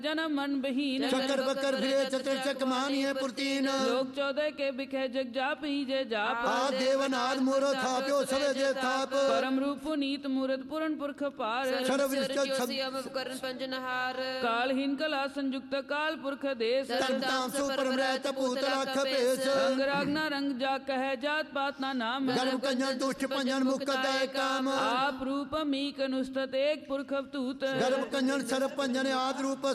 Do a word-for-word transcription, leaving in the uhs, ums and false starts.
जन्म मन बहीन चक्कर बकर फिरे चतर चक मानिए पुरतीन लोक चौदह के बिखे जग जाप ही जे जाप आ देवनाद मूर थाप्यो सवे जे थाप परम रूप नीत मूरत पूर्ण पुरख पार सर्व करण पंजनहार कालहीन कला संयुक्त काल पुरख देश तमताम सु परम रहत पूत लख पेश अंग रागना रंग जा कह जात पात ना नाम गर्भ कंजन दुष्ट पंजन मुक्त दाय काम आप रूप मीक अनुस्तत एक पुरख अवतूत गर्भ कंजन सर्व पंजन आद रूप